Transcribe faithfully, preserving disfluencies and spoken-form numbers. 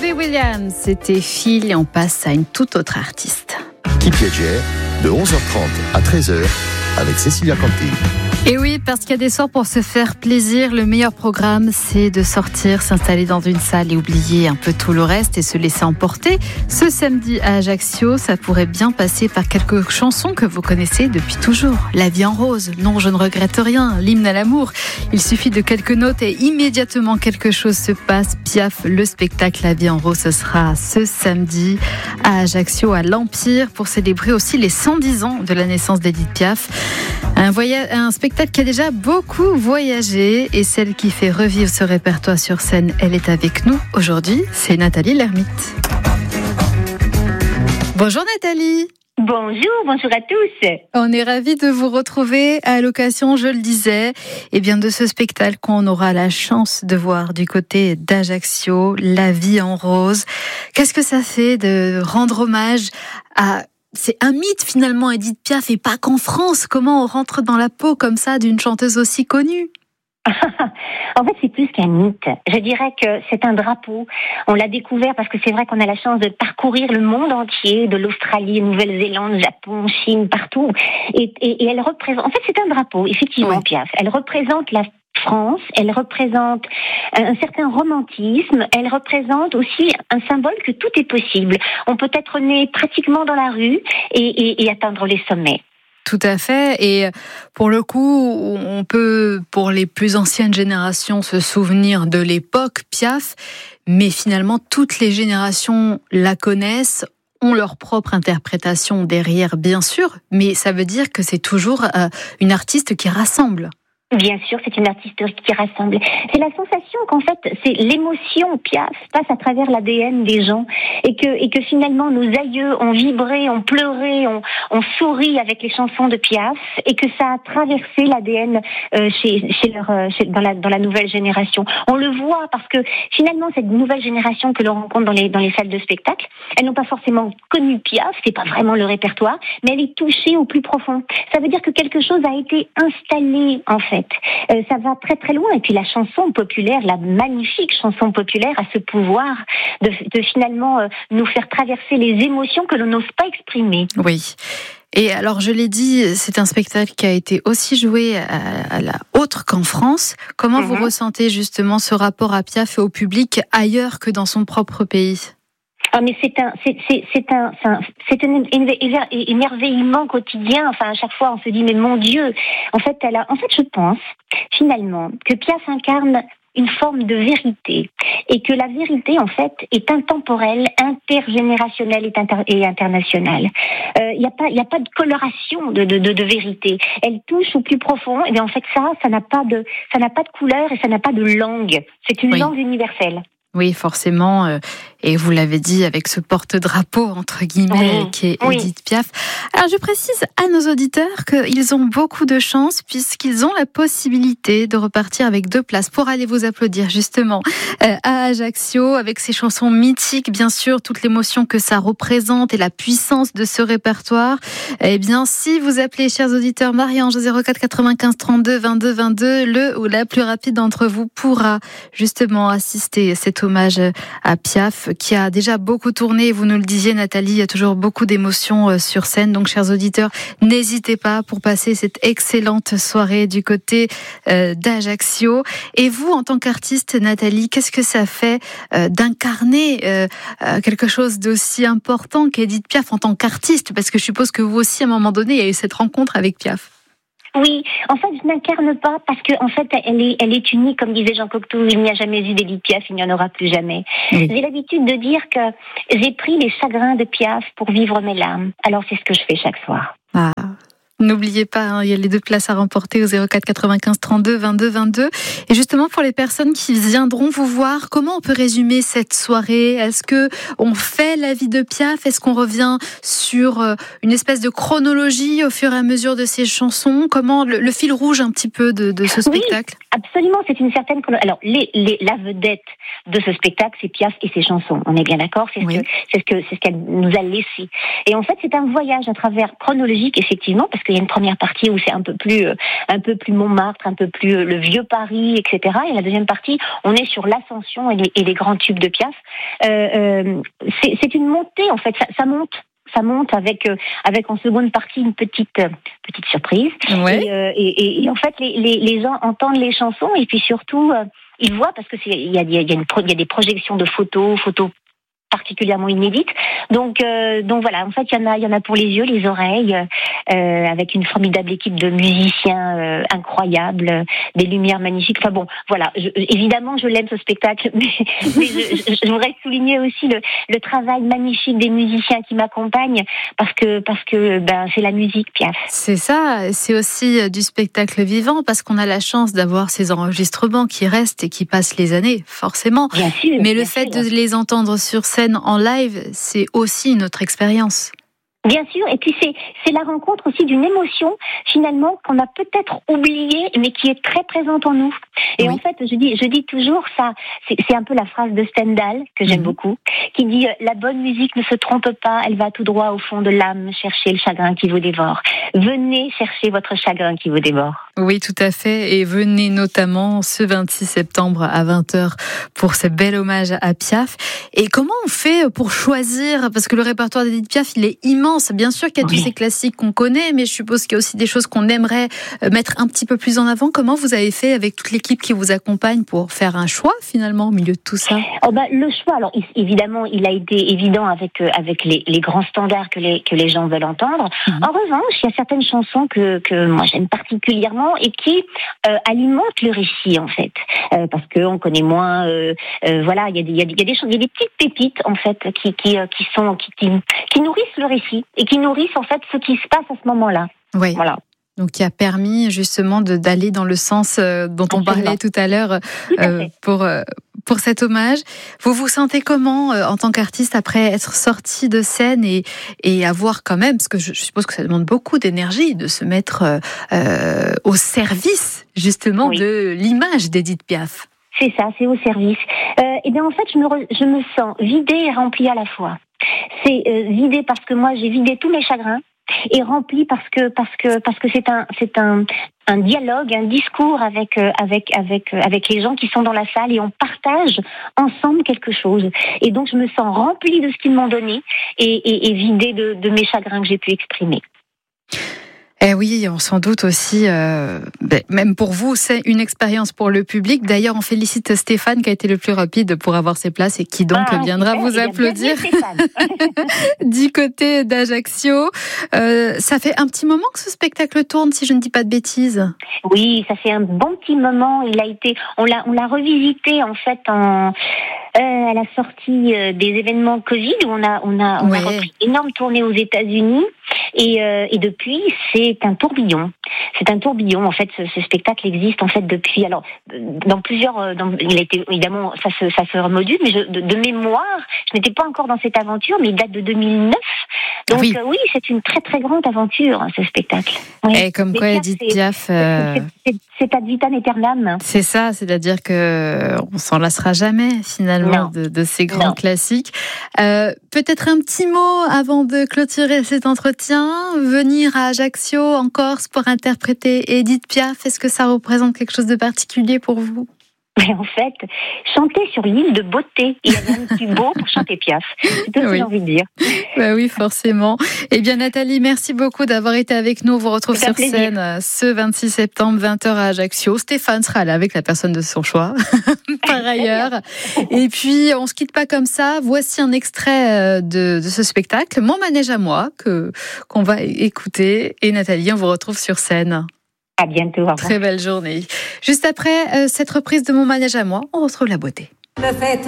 Robbie Williams, c'était Phil et on passe à une toute autre artiste. Qui piégeait de onze heures trente à treize heures avec Cécilia Canty. Et oui, parce qu'il y a des soirs pour se faire plaisir, le meilleur programme, c'est de sortir, s'installer dans une salle et oublier un peu tout le reste et se laisser emporter. Ce samedi à Ajaccio, ça pourrait bien passer par quelques chansons que vous connaissez depuis toujours. La vie en rose, non, je ne regrette rien, l'hymne à l'amour. Il suffit de quelques notes et immédiatement quelque chose se passe. Piaf, le spectacle La vie en rose, ce sera ce samedi à Ajaccio, à l'Empire, pour célébrer aussi les cent dix ans de la naissance d'Edith Piaf. Un, voyage, un spectacle qui a déjà beaucoup voyagé et celle qui fait revivre ce répertoire sur scène, elle est avec nous aujourd'hui, c'est Nathalie Lermite. Bonjour Nathalie. Bonjour, bonjour à tous. On est ravis de vous retrouver à l'occasion, je le disais, et bien de ce spectacle qu'on aura la chance de voir du côté d'Ajaccio, La vie en rose. Qu'est-ce que ça fait de rendre hommage à... C'est un mythe finalement, Edith Piaf, et pas qu'en France. Comment on rentre dans la peau comme ça d'une chanteuse aussi connue ? En fait, c'est plus qu'un mythe. Je dirais que c'est un drapeau. On l'a découvert parce que c'est vrai qu'on a la chance de parcourir le monde entier, de l'Australie, Nouvelle-Zélande, Japon, Chine, partout. Et, et, et elle représente... En fait, c'est un drapeau, effectivement, oui. Piaf. Elle représente la France, elle représente un certain romantisme, elle représente aussi un symbole que tout est possible. On peut être né pratiquement dans la rue et, et, et atteindre les sommets. Tout à fait. Et pour le coup, on peut, pour les plus anciennes générations, se souvenir de l'époque Piaf, mais finalement, toutes les générations la connaissent, ont leur propre interprétation derrière, bien sûr, mais ça veut dire que c'est toujours euh, une artiste qui rassemble. Bien sûr, c'est une artiste qui rassemble. C'est la sensation qu'en fait, c'est l'émotion Piaf passe à travers l'A D N des gens et que et que finalement nos aïeux ont vibré, ont pleuré, ont, ont souri avec les chansons de Piaf et que ça a traversé l'A D N euh, chez chez leur chez, dans la dans la nouvelle génération. On le voit parce que finalement cette nouvelle génération que l'on rencontre dans les dans les salles de spectacle, elles n'ont pas forcément connu Piaf, c'est pas vraiment le répertoire, mais elle est touchée au plus profond. Ça veut dire que quelque chose a été installé en fait. Euh, ça va très très loin et puis la chanson populaire, la magnifique chanson populaire a ce pouvoir de, de finalement euh, nous faire traverser les émotions que l'on n'ose pas exprimer. Oui. Et alors je l'ai dit, c'est un spectacle qui a été aussi joué à, à la autre qu'en France. Comment mm-hmm. vous ressentez justement ce rapport à Piaf et au public ailleurs que dans son propre pays ? Ah mais c'est un c'est c'est c'est un c'est un, c'est un émerveillement quotidien. Enfin à chaque fois on se dit mais mon Dieu. En fait elle a en fait je pense finalement que Piaf incarne une forme de vérité et que la vérité en fait est intemporelle, intergénérationnelle et, inter- et internationale. Il euh, y a pas il y a pas de coloration de, de de de vérité. Elle touche au plus profond et bien en fait ça ça n'a pas de ça n'a pas de couleur et ça n'a pas de langue. C'est une oui. langue universelle. Oui, forcément, euh, et vous l'avez dit avec ce porte-drapeau entre guillemets oui, qui est oui. Edith Piaf. Alors je précise à nos auditeurs qu'ils ont beaucoup de chance puisqu'ils ont la possibilité de repartir avec deux places pour aller vous applaudir justement euh, à Ajaccio avec ces chansons mythiques, bien sûr, toute l'émotion que ça représente et la puissance de ce répertoire. Eh bien, si vous appelez, chers auditeurs, Marie-Ange zéro quatre quatre-vingt-quinze trente-deux vingt-deux vingt-deux, le ou la plus rapide d'entre vous pourra justement assister à cet hommage à Piaf qui a déjà beaucoup tourné. Vous nous le disiez Nathalie, il y a toujours beaucoup d'émotions sur scène. Donc chers auditeurs, n'hésitez pas pour passer cette excellente soirée du côté euh, d'Ajaccio. Et vous, en tant qu'artiste Nathalie, qu'est-ce que ça fait euh, d'incarner euh, euh, quelque chose d'aussi important qu'Edith Piaf en tant qu'artiste ? Parce que je suppose que vous aussi, à un moment donné, il y a eu cette rencontre avec Piaf. Oui, en fait, je n'incarne pas parce que, en fait, elle est, elle est unique, comme disait Jean Cocteau. Il n'y a jamais eu d'Edith Piaf, il n'y en aura plus jamais. Oui. J'ai l'habitude de dire que j'ai pris les chagrins de Piaf pour vivre mes larmes. Alors, c'est ce que je fais chaque soir. Ah. N'oubliez pas, hein, il y a les deux places à remporter au zéro quatre quatre-vingt-quinze trente-deux vingt-deux vingt-deux. Et justement, pour les personnes qui viendront vous voir, comment on peut résumer cette soirée ? Est-ce que on fait la vie de Piaf ? Est-ce qu'on revient sur une espèce de chronologie au fur et à mesure de ses chansons ? Comment le, le fil rouge un petit peu de, de ce spectacle ? Oui. Absolument, c'est une certaine... Alors, les, les, la vedette de ce spectacle, c'est Piaf et ses chansons. On est bien d'accord, c'est ce oui. que, c'est ce que, c'est ce qu'elle nous a laissé. Et en fait, c'est un voyage à travers chronologique, effectivement, parce qu'il y a une première partie où c'est un peu plus, euh, un peu plus Montmartre, un peu plus euh, le vieux Paris, et cetera. Et la deuxième partie, on est sur l'ascension et les, et les grands tubes de Piaf. Euh, euh, c'est, c'est une montée, en fait, ça, ça monte. Ça monte avec euh, avec en seconde partie une petite euh, petite surprise. Ouais. Et, euh, et, et, et en fait, les, les, les gens entendent les chansons et puis surtout euh, ils voient parce que c'est il y a il y a, une pro, il y a des projections de photos, photos particulièrement inédites. Donc euh, donc voilà, en fait, il y en a il y en a pour les yeux, les oreilles, euh, avec une formidable équipe de musiciens euh, incroyables, des lumières magnifiques. Enfin bon, voilà. Je, évidemment, je l'aime ce spectacle, mais, mais je, je, je voudrais souligner aussi le, le travail magnifique des musiciens qui m'accompagnent, parce que parce que ben c'est la musique, Piaf. C'est ça. C'est aussi du spectacle vivant, parce qu'on a la chance d'avoir ces enregistrements qui restent et qui passent les années, forcément. Bien sûr. Mais le bien fait sûr. de les entendre sur scène en live, c'est aussi une autre expérience. Bien sûr, et puis c'est c'est la rencontre aussi d'une émotion finalement qu'on a peut-être oubliée, mais qui est très présente en nous. Et oui. en fait, je dis je dis toujours ça. C'est, c'est un peu la phrase de Stendhal que j'aime mmh. beaucoup, qui dit « La bonne musique ne se trompe pas, elle va tout droit au fond de l'âme chercher le chagrin qui vous dévore. Venez chercher votre chagrin qui vous dévore. » Oui, tout à fait. Et venez notamment ce vingt-six septembre à vingt heures pour ce bel hommage à Piaf. Et comment on fait pour choisir, parce que le répertoire d'Édith Piaf, il est immense. Bien sûr qu'il y a oui. tous ces classiques qu'on connaît, mais je suppose qu'il y a aussi des choses qu'on aimerait mettre un petit peu plus en avant. Comment vous avez fait avec toute l'équipe qui vous accompagne pour faire un choix finalement au milieu de tout ça? Oh bah, le choix, alors évidemment, il a été évident avec avec les, les grands standards que les que les gens veulent entendre. Mmh. En revanche, il y a certaines chansons que que moi j'aime particulièrement et qui euh, alimentent le récit en fait, euh, parce que on connaît moins. Euh, euh, voilà, il y a des il y a des il y a des, il y a des petites pépites en fait qui qui qui sont qui qui, qui nourrissent le récit. Et qui nourrissent en fait ce qui se passe à ce moment-là. Oui. Voilà. Donc qui a permis justement de, d'aller dans le sens euh, dont Absolument. on parlait tout à l'heure euh, pour euh, pour cet hommage. Vous vous sentez comment euh, en tant qu'artiste après être sorti de scène et et avoir quand même, parce que je, je suppose que ça demande beaucoup d'énergie de se mettre euh, euh, au service justement oui. de l'image d'Édith Piaf. C'est ça, c'est au service. Euh, et bien en fait, je me re, je me sens vidée et remplie à la fois. C'est euh, vidé parce que moi j'ai vidé tous mes chagrins et rempli parce que parce que parce que c'est un c'est un un dialogue, un discours avec euh, avec avec euh, avec les gens qui sont dans la salle et on partage ensemble quelque chose. Et donc je me sens remplie de ce qu'ils m'ont donné et et, et vidée de, de mes chagrins que j'ai pu exprimer. Eh oui, on s'en doute aussi, euh, ben, même pour vous, c'est une expérience pour le public. D'ailleurs, on félicite Stéphane qui a été le plus rapide pour avoir ses places et qui donc ah, viendra super, vous applaudir du côté d'Ajaccio. Euh, ça fait un petit moment que ce spectacle tourne, si je ne dis pas de bêtises. Oui, ça fait un bon petit moment. Il a été, on l'a, on l'a revisité en fait en. Euh, à la sortie euh, des événements Covid où on a on a on ouais. a repris une énorme tournée aux États-Unis et euh, et depuis c'est un tourbillon. C'est un tourbillon en fait. Ce, ce spectacle existe en fait depuis alors dans plusieurs. Dans, il a été évidemment ça se ça se remodule, mais je, de, de mémoire, je n'étais pas encore dans cette aventure, mais il date de deux mille neuf. Donc oui, euh, oui c'est une très très grande aventure ce spectacle. Oui. Et comme quoi Édith Piaf, euh... c'est, c'est, c'est ad vitam aeternam. C'est ça, c'est-à-dire que on s'en lassera jamais finalement de, de ces grands non. classiques. Euh, peut-être un petit mot avant de clôturer cet entretien. Venir à Ajaccio en Corse pour interpréter Édith Piaf, est-ce que ça représente quelque chose de particulier pour vous? Mais en fait, chanter sur l'île de Beauté, il y a rien de plus beau pour chanter Piaf. C'est tout ce oui. que j'ai envie de dire. Bah oui, forcément. Eh bien, Nathalie, merci beaucoup d'avoir été avec nous. On vous retrouve sur plaisir. scène ce vingt-six septembre, vingt heures à Ajaccio. Stéphane sera là avec la personne de son choix, par ailleurs. Et puis, on se quitte pas comme ça. Voici un extrait de, de ce spectacle, Mon manège à moi, que, qu'on va écouter. Et Nathalie, on vous retrouve sur scène. À bientôt. Au revoir. Très belle journée. Juste après euh, cette reprise de Mon manège à moi, on retrouve la beauté. Me fait